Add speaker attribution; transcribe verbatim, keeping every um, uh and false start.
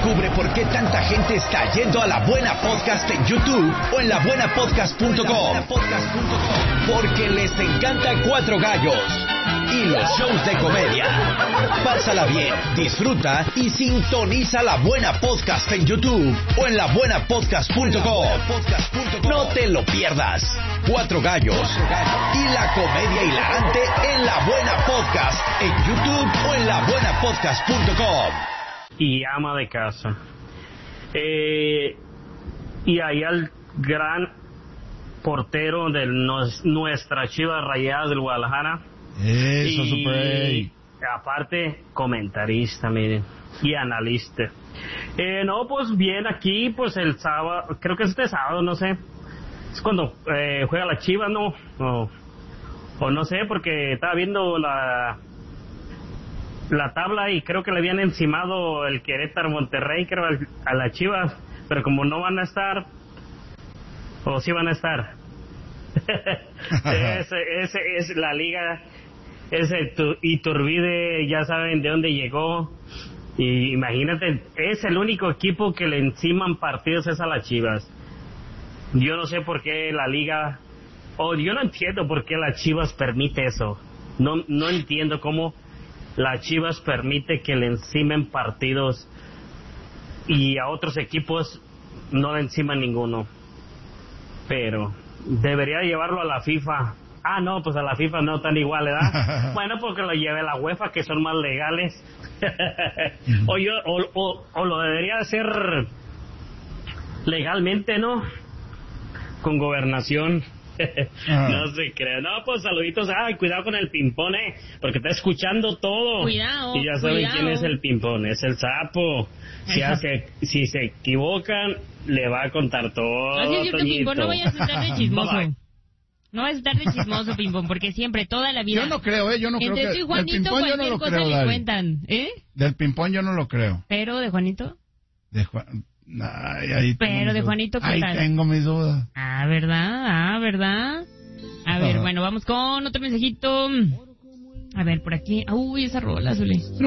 Speaker 1: Descubre por qué tanta gente está yendo a La Buena Podcast en YouTube o en la buena podcast punto com. Porque les encanta Cuatro Gallos y los shows de comedia. Pásala bien, disfruta y sintoniza La Buena Podcast en YouTube o en la buena podcast punto com. No te lo pierdas. Cuatro Gallos y la comedia hilarante en La Buena Podcast en YouTube o en la buena podcast punto com.
Speaker 2: Y ama de casa. Eh, y ahí al gran portero de nos, nuestra Chivas Rayadas del Guadalajara.
Speaker 3: Eso,
Speaker 2: y
Speaker 3: super.
Speaker 2: Aparte, comentarista, miren, y analista. Eh, no, pues bien, aquí, pues el sábado, creo que es este sábado, no sé. Es cuando eh, juega la Chivas, ¿no? O, o no sé, porque estaba viendo la la tabla y creo que le habían encimado el Querétaro Monterrey, creo, a la Chivas, pero como no van a estar, o sí van a estar. ese, ese es la liga, ese Iturbide, ya saben de dónde llegó, y imagínate, es el único equipo que le enciman partidos es a las Chivas. Yo no sé por qué la liga, o yo no entiendo por qué las Chivas permite eso, no, no entiendo cómo las Chivas permite que le encimen partidos y a otros equipos no le enciman ninguno. Pero debería llevarlo a la FIFA. Ah, no, pues a la FIFA no tan igual, ¿verdad? Bueno, porque lo lleve la UEFA, que son más legales. o, yo, o, o, o lo debería hacer legalmente, ¿no? Con gobernación. No se cree. No, pues saluditos. Ay, cuidado con el pimpón, eh, porque está escuchando todo.
Speaker 4: Cuidado.
Speaker 2: Y ya saben
Speaker 4: cuidado.
Speaker 2: quién es el pimpón. Es el sapo. Si, hace, si se equivocan, le va a contar todo.
Speaker 4: No, si es cierto, Pimpón, no vayas a estar de chismoso.
Speaker 2: Bye, bye.
Speaker 4: No vas a estar de chismoso, Pimpón, porque siempre, toda la vida.
Speaker 3: Yo no creo, ¿eh? Yo no creo
Speaker 4: entre
Speaker 3: que.
Speaker 4: tú y Juanito,
Speaker 3: del ping-pong yo no
Speaker 4: cualquier
Speaker 3: lo
Speaker 4: cosa
Speaker 3: creo,
Speaker 4: le
Speaker 3: Dari.
Speaker 4: cuentan, ¿eh?
Speaker 3: Del ping-pong yo no lo creo.
Speaker 4: Pero de Juanito.
Speaker 3: De Juan. Ay, ahí
Speaker 4: Pero de Juanito, ¿qué
Speaker 3: ahí
Speaker 4: tal?
Speaker 3: tengo mis dudas.
Speaker 4: Ah, ¿verdad? Ah, ¿verdad? A ver, bueno, vamos con otro mensajito. A ver, por aquí. Uy, esa rola, Zuli.